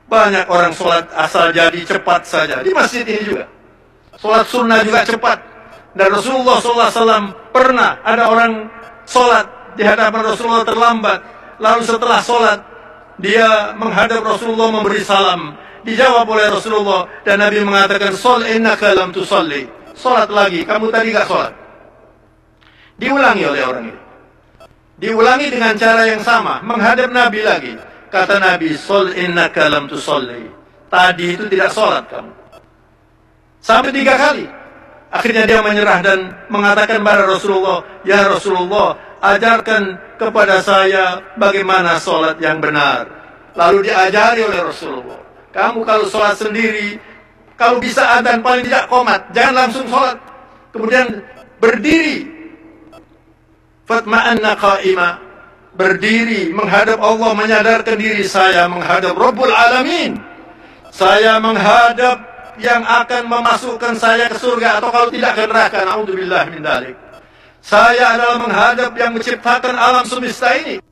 Banyak orang sholat asal jadi cepat saja. Di masjid ini juga. Sholat sunnah juga cepat. Dan Rasulullah SAW pernah ada orang sholat di hadapan Rasulullah terlambat. Lalu setelah sholat, dia menghadap Rasulullah memberi salam. Dijawab oleh Rasulullah. Dan Nabi mengatakan, Shol innaka lam tusalli. Sholat lagi, kamu tadi gak sholat. Diulangi oleh orang ini. Diulangi dengan cara yang sama. Menghadap Nabi lagi. Kata Nabi, Shol innaka lam tusalli. Tadi itu tidak sholat kamu. Sampai 3 kali. Akhirnya dia menyerah dan mengatakan pada Rasulullah, Ya Rasulullah, ajarkan kepada saya bagaimana sholat yang benar. Lalu diajari oleh Rasulullah. Kamu kalau sholat sendiri, kalau bisa adzan paling tidak qomat. Jangan langsung sholat. Kemudian berdiri. Fatma'anna qa'ima. Berdiri menghadap Allah, menyadarkan diri saya menghadap Rabbul Alamin. Saya menghadap yang akan memasukkan saya ke surga atau kalau tidak ke neraka. Na'udzubillah min dzalik. Saya adalah menghadap yang menciptakan alam semesta ini.